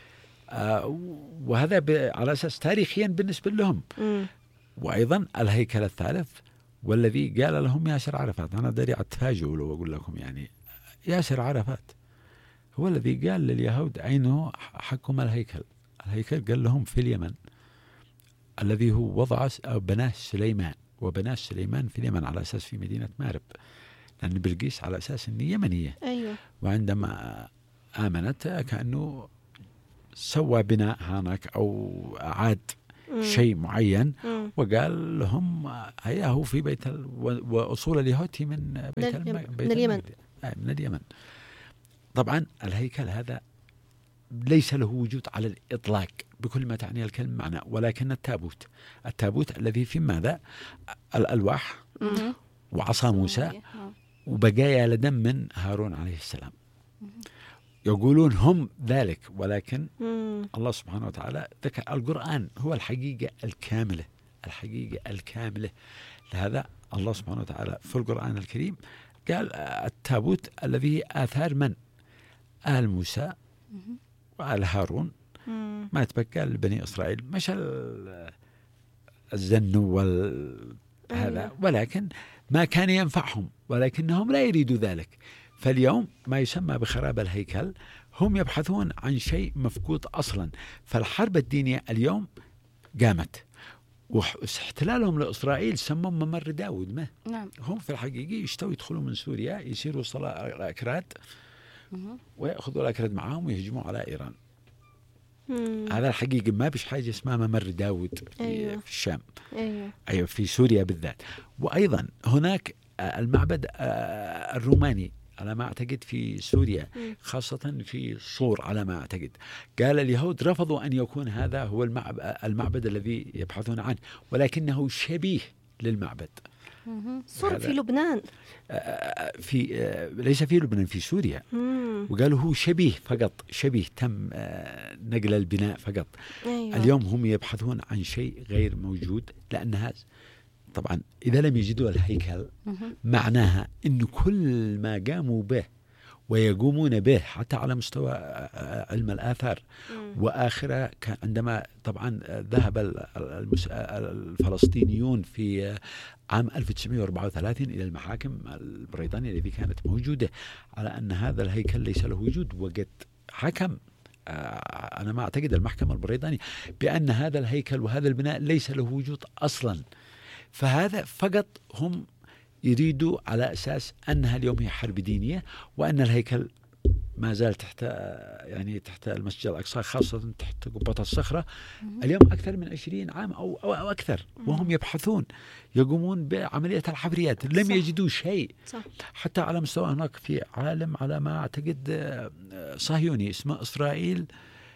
وهذا على أساس تاريخيا بالنسبة لهم. وأيضا الهيكل الثالث والذي قال لهم ياسر عرفات. أنا داري أتفاجئ لو أقول لكم يعني ياسر عرفات هو الذي قال لليهود أين حكم الهيكل. الهيكل قال لهم في اليمن، الذي هو وضع أو بناه سليمان، وبناه سليمان في اليمن على أساس في مدينة مارب، لأن بلقيس على أساس أنها يمنية. أيوة. وعندما آمنت كأنه سوى بناء هناك أو أعاد شيء معين وقال لهم هيا في بيت وأصول اليهود من بيت من اليمن. من اليمن. طبعا الهيكل هذا ليس له وجود على الإطلاق بكل ما تعني الكلمة معنى، ولكن التابوت الذي في ماذا؟ الألواح وعصا موسى وبقايا لدم من هارون عليه السلام. يقولون هم ذلك، ولكن الله سبحانه وتعالى ذكر القرآن هو الحقيقة الكاملة. لهذا الله سبحانه وتعالى في القرآن الكريم قال التابوت الذي آثار من؟ آل موسى وآل هارون، ما تبقى لبني إسرائيل مش الزن هذا، ولكن ما كان ينفعهم، ولكنهم لا يريدوا ذلك. فاليوم ما يسمى بخراب الهيكل هم يبحثون عن شيء مفقود أصلا. فالحرب الدينية اليوم قامت، واحتلالهم لإسرائيل سموا ممر داود. ما نعم. هم في الحقيقة يشتوا يدخلوا من سوريا، يصيروا صلاة الأكراد ويأخذوا الأكراد معهم ويهجموا على إيران. هذا الحقيقة ما بش حاجة اسمها ممر داود في الشام. أيوة في سوريا بالذات. وأيضا هناك المعبد الروماني على ما أعتقد في سوريا، خاصة في صور على ما أعتقد. قال اليهود رفضوا أن يكون هذا هو المعبد الذي يبحثون عنه، ولكنه شبيه للمعبد. صور في لبنان، ليس في لبنان، في سوريا. وقالوا هو شبيه فقط، شبيه تم نقل البناء فقط. أيوة. اليوم هم يبحثون عن شيء غير موجود، لأن هذا طبعا إذا لم يجدوا الهيكل معناها أن كل ما قاموا به ويقومون به حتى على مستوى علم الآثار وآخرة، عندما طبعا ذهب الفلسطينيون في عام 1934 إلى المحاكم البريطانية التي كانت موجودة على أن هذا الهيكل ليس له وجود، وقد حكم أنا ما أعتقد المحكمة البريطانية بأن هذا الهيكل وهذا البناء ليس له وجود أصلا. فهذا فقط هم يريدوا على أساس أنها اليوم هي حرب دينية، وأن الهيكل ما زال تحت المسجد الأقصى، خاصة تحت قبة الصخرة اليوم أكثر من 20 عام أو أكثر، وهم يبحثون يقومون بعملية الحفريات. لم يجدوا شيء. حتى على مستوى هناك في عالم على ما أعتقد صهيوني اسمه إسرائيل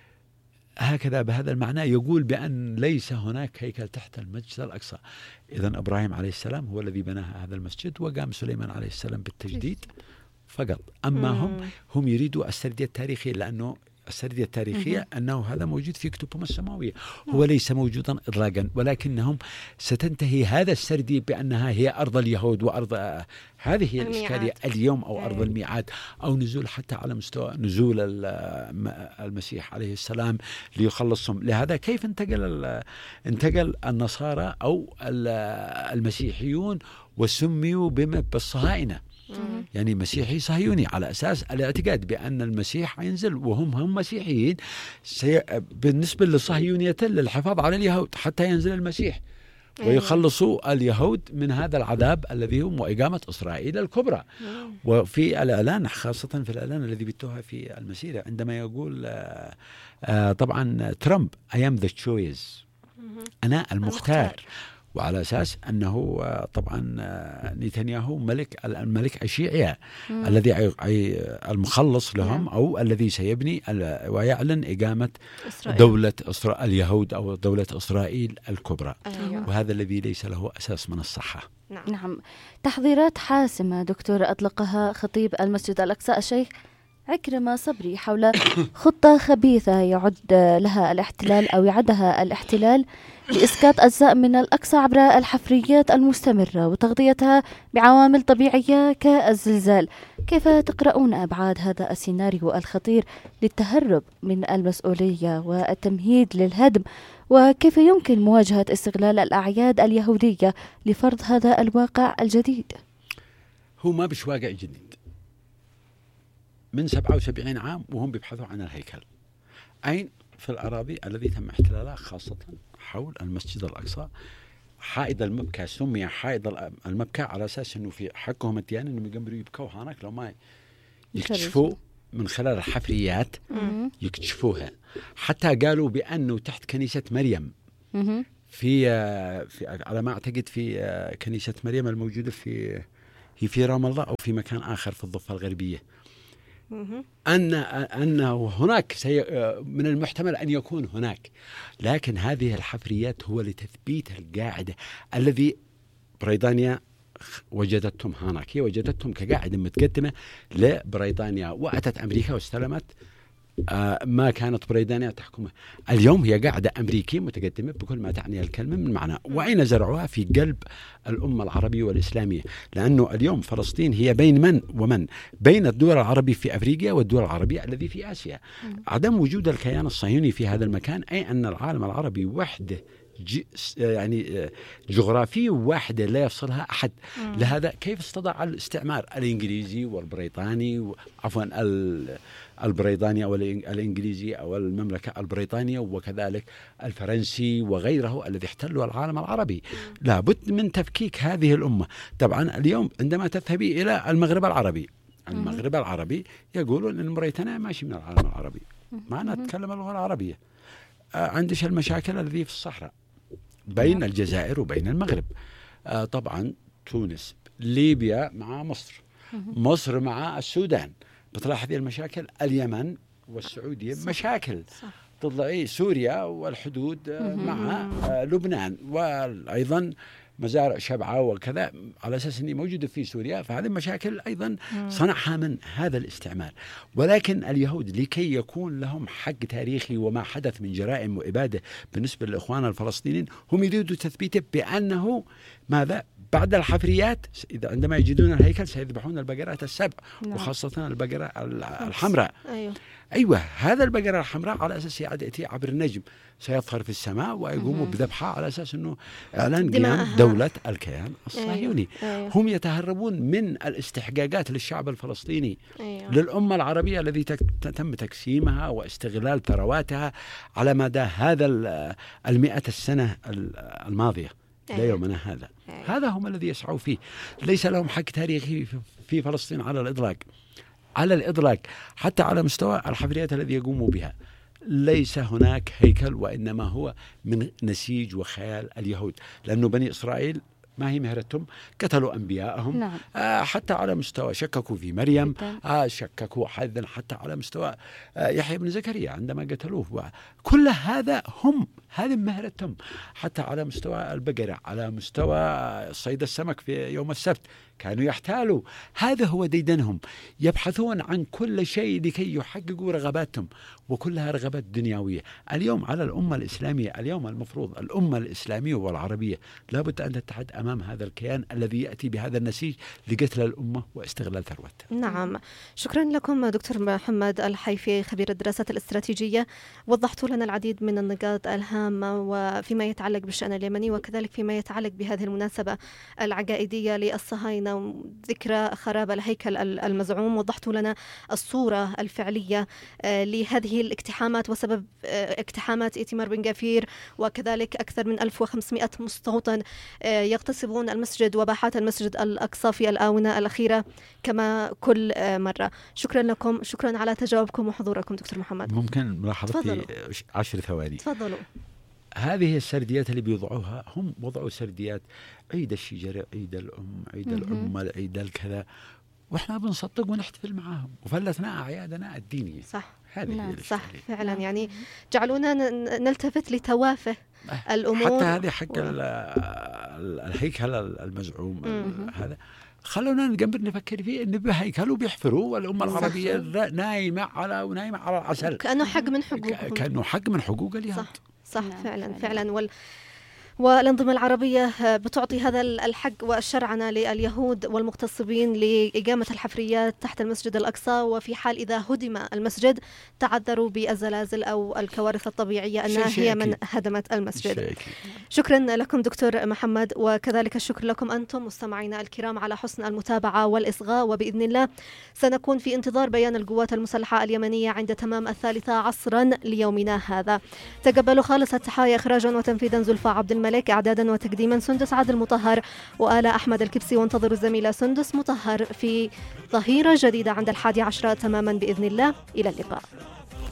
هكذا بهذا المعنى، يقول بأن ليس هناك هيكل تحت المسجد الأقصى. إذن إبراهيم عليه السلام هو الذي بنى هذا المسجد، وقام سليمان عليه السلام بالتجديد فقط. أما هم يريدوا السردية التاريخية، لأنه السردية التاريخية أنه هذا موجود في كتبهم السماوية، هو ليس موجودا إطلاقا، ولكنهم ستنتهي هذا السردية بأنها هي أرض اليهود وأرض هذه هي الإشكالية اليوم، أو أرض الميعاد، أو نزول حتى على مستوى نزول المسيح عليه السلام ليخلصهم. لهذا كيف انتقل النصارى أو المسيحيون وسميوا بالصهاينة، يعني مسيحي صهيوني، على أساس الاعتقاد بأن المسيح ينزل، وهم مسيحيين بالنسبة للصهيونية للحفاظ على اليهود حتى ينزل المسيح ويخلصوا اليهود من هذا العذاب الذي هم وإقامة إسرائيل الكبرى. وفي الإعلان، خاصة في الإعلان الذي بيتوها في المسيرة، عندما يقول طبعا ترامب I am the choice، أنا المختار، وعلى أساس أنه طبعا نتنياهو الملك الشيعي الذي المخلص لهم، أو الذي سيبني ويعلن إقامة دولة اليهود أو دولة إسرائيل الكبرى. وهذا الذي ليس له أساس من الصحة. نعم. تحذيرات حاسمة دكتور أطلقها خطيب المسجد الأقصى الشيخ عكرمة صبري حول خطة خبيثة يعدها الاحتلال لإسقاط أجزاء من الأقصى عبر الحفريات المستمرة وتغطيتها بعوامل طبيعية كالزلزال. كيف تقرؤون أبعاد هذا السيناريو الخطير للتهرب من المسؤولية والتمهيد للهدم، وكيف يمكن مواجهة استغلال الأعياد اليهودية لفرض هذا الواقع الجديد؟ هو ما بش واقع جديد، من 77 عام وهم بيبحثوا عن الهيكل. أين؟ في الأراضي الذي تم احتلالها، خاصة حول المسجد الأقصى. حائط المبكى سمي حائط المبكى على أساس أنه في حقهم الديانة أنهم يقدروا يبكوا هناك لو ما يكتشفوا من خلال الحفريات يكتشفوها. حتى قالوا بأنه تحت كنيسة مريم في على ما أعتقد في كنيسة مريم الموجودة في رام الله أو في مكان آخر في الضفة الغربية، أنه هناك من المحتمل أن يكون هناك، لكن هذه الحفريات هو لتثبيت القاعدة الذي بريطانيا وجدتهم هناك. هي وجدتهم كقاعدة متقدمة لبريطانيا، وأتت أمريكا واستلمت ما كانت بريطانيا تحكمها. اليوم هي قاعدة أمريكية متقدمة بكل ما تعني الكلمة من معنى. وأين زرعوها؟ في قلب الأمة العربية والإسلامية، لأنه اليوم فلسطين هي بين من ومن؟ بين الدول العربية في أفريقيا والدول العربية الذي في آسيا. عدم وجود الكيان الصهيوني في هذا المكان أي أن العالم العربي وحده يعني جغرافية واحدة لا يفصلها أحد. لهذا كيف استطاع الاستعمار الإنجليزي والبريطاني عفوا البريطاني أو الإنجليزي أو المملكة البريطانية وكذلك الفرنسي وغيره الذي احتلوا العالم العربي؟ لابد من تفكيك هذه الأمة. طبعا اليوم عندما تذهبي إلى المغرب العربي، المغرب العربي يقولون أن موريتانيا ماشي من العالم العربي، معنا تتكلم اللغة العربية. عندش المشاكل الذي في الصحراء بين الجزائر وبين المغرب. طبعا تونس، ليبيا مع مصر، مصر مع السودان. بتلاحظي المشاكل. اليمن والسعودية مشاكل. تطلعي سوريا والحدود مع لبنان، وأيضا مزارع شبعة وكذا على أساس أني موجودة في سوريا. فهذه مشاكل أيضا صنعها من هذا الاستعمار. ولكن اليهود لكي يكون لهم حق تاريخي وما حدث من جرائم وإبادة بالنسبة للإخوان الفلسطينيين، هم يريدوا تثبيته بأنه ماذا؟ بعد الحفريات إذا عندما يجدون الهيكل سيذبحون البقرات السبع، وخاصة البقرة الحمراء. أيوة، هذا البقرة الحمراء على أساس يأتي عبر النجم سيظهر في السماء ويقوموا بذبحها على أساس أنه إعلان قيام دولة الكيان الصهيوني. هم يتهربون من الاستحقاقات للشعب الفلسطيني، للأمة العربية الذي تم تقسيمها واستغلال ثرواتها على مدى هذا 100 السنة الماضية لا يومنا هذا. هذا هم الذي يسعوا فيه. ليس لهم حق تاريخي في فلسطين على الإطلاق. حتى على مستوى الحفريات الذي يقوموا بها ليس هناك هيكل، وإنما هو من نسيج وخيال اليهود. لأنه بني إسرائيل ما هي مهرتهم؟ قتلوا أنبياءهم. نعم. حتى على مستوى شككوا في مريم، شككوا حتى على مستوى يحيى بن زكريا عندما قتلوه. كل هذا هذه مهرتهم. حتى على مستوى البقرة، على مستوى صيد السمك في يوم السبت كانوا يحتالوا. هذا هو ديدنهم. يبحثون عن كل شيء لكي يحققوا رغباتهم، وكلها رغبات دنيوية. اليوم على الأمة الإسلامية، اليوم المفروض الأمة الإسلامية والعربية لابد أن تتحد أمام هذا الكيان الذي يأتي بهذا النسيج لقتل الأمة واستغلال ثروتها. نعم، شكرا لكم دكتور محمد الحيفي خبير الدراسات الاستراتيجية. وضحتوا لنا العديد من النقاط الهامة وفيما يتعلق بالشأن اليمني، وكذلك فيما يتعلق بهذه المناسبة العقائدية للصهاينة، ذكرى خراب الهيكل المزعوم. وضحتوا لنا الصورة الفعلية لهذه الاقتحامات وسبب اقتحامات إيتمار بن غفير، وكذلك أكثر من 1500 مستوطن يغتصبون المسجد وباحات المسجد الأقصى في الآونة الأخيرة كما كل مرة. شكرا لكم، شكرا على تجاوبكم وحضوركم دكتور محمد. ممكن ملاحظة 10 ثواني؟ تفضلوا. هذه السرديات اللي بيوضعوها، هم وضعوا سرديات عيد الشجرة، عيد الأم، عيد الأمة، عيد الكذا، وإحنا بنصدق ونحتفل معاهم وفلتنا أعيادنا الدينية. صح. هذه صح فعلا. يعني جعلونا نلتفت لتوافه الأمور. حتى هذه حق الهيكل المزعوم هذا خلونا نقبل نفكر فيه إنه بهيكل وبيحفروا، والأمة العربية نايمة على العسل، كأنه حق من حقوقهم، كأنه حق من حقوق اليهود. صح فعلا. والأنظمة العربية بتعطي هذا الحق والشرعنة لليهود والمغتصبين لإقامة الحفريات تحت المسجد الأقصى، وفي حال إذا هدم المسجد تعذروا بالزلازل أو الكوارث الطبيعية أنها هي من هدمت المسجد. شكرا لكم دكتور محمد، وكذلك الشكر لكم أنتم مستمعينا الكرام على حسن المتابعة والإصغاء، وبإذن الله سنكون في انتظار بيان القوات المسلحة اليمنية عند تمام 3 عصرا ليومنا هذا. تقبلوا خالص التحايا، إخراجا وتنفيذا زلفى عبد الملك، إعدادا وتقديما سندس عادل مطهر وآلاء أحمد الكبسي، وانتظروا الزميلة سندس مطهر في ظهيرة جديدة عند 11 تماما بإذن الله. إلى اللقاء.